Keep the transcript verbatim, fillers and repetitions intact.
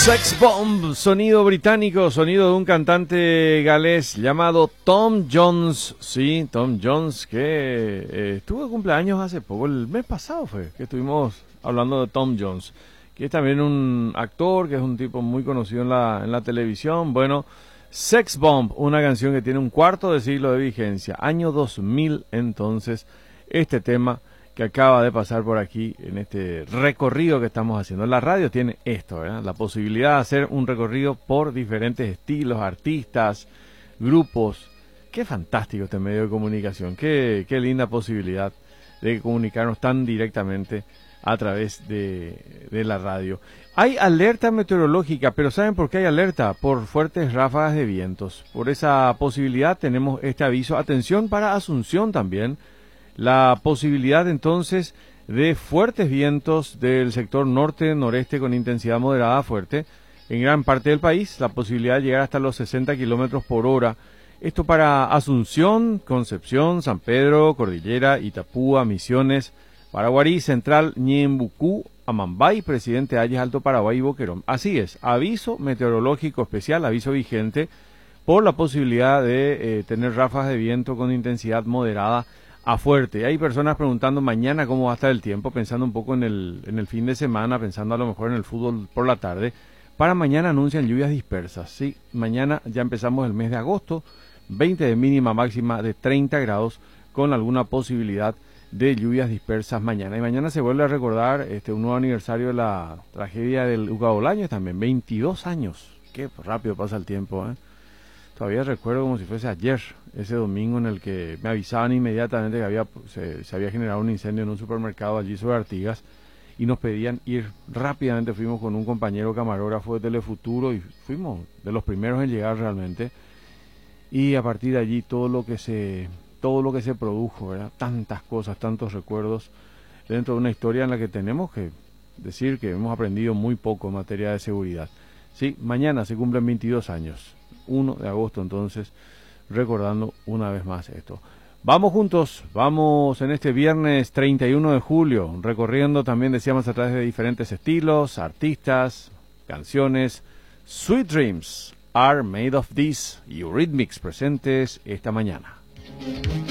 Sex Bomb, sonido británico, sonido de un cantante galés llamado Tom Jones. Sí, Tom Jones, que eh, estuvo de cumpleaños hace poco, el mes pasado fue, que estuvimos hablando de Tom Jones, que es también un actor, que es un tipo muy conocido en la, en la televisión. Bueno, Sex Bomb, una canción que tiene un cuarto de siglo de vigencia, año dos mil entonces, este tema que acaba de pasar por aquí en este recorrido que estamos haciendo. La radio tiene esto, ¿verdad? La posibilidad de hacer un recorrido por diferentes estilos, artistas, grupos. Qué fantástico este medio de comunicación, qué, qué linda posibilidad de comunicarnos tan directamente a través de, de la radio. Hay alerta meteorológica, pero ¿saben por qué hay alerta? Por fuertes ráfagas de vientos. Por esa posibilidad tenemos este aviso. Atención para Asunción también. La posibilidad entonces de fuertes vientos del sector norte-noreste con intensidad moderada a fuerte en gran parte del país, la posibilidad de llegar hasta los sesenta kilómetros por hora. Esto para Asunción, Concepción, San Pedro, Cordillera, Itapúa, Misiones, Paraguarí, Central, Ñembucú, Amambay, Presidente Hayes, Alto Paraguay y Boquerón. Así es, aviso meteorológico especial, aviso vigente por la posibilidad de eh, tener ráfagas de viento con intensidad moderada a fuerte. Hay personas preguntando mañana cómo va a estar el tiempo, pensando un poco en el, en el fin de semana, pensando a lo mejor en el fútbol por la tarde. Para mañana anuncian lluvias dispersas. Sí, mañana ya empezamos el mes de agosto, veinte de mínima, máxima de treinta grados, con alguna posibilidad de lluvias dispersas mañana. Y mañana se vuelve a recordar este un nuevo aniversario de la tragedia del Ucao Bolaños también, veintidós años. Qué rápido pasa el tiempo, ¿eh? Todavía recuerdo como si fuese ayer, ese domingo en el que me avisaban inmediatamente que había se, se había generado un incendio en un supermercado allí sobre Artigas y nos pedían ir rápidamente. Fuimos con un compañero camarógrafo de Telefuturo y fuimos de los primeros en llegar realmente. Y a partir de allí todo lo que se todo lo que se produjo, ¿verdad? Tantas cosas, tantos recuerdos dentro de una historia en la que tenemos que decir que hemos aprendido muy poco en materia de seguridad. Sí, mañana se cumplen veintidós años. uno de agosto, entonces, recordando una vez más esto. Vamos juntos, vamos en este viernes treinta y uno de julio, recorriendo también, decíamos, a través de diferentes estilos, artistas, canciones. Sweet Dreams Are Made of This, Eurythmics presentes esta mañana.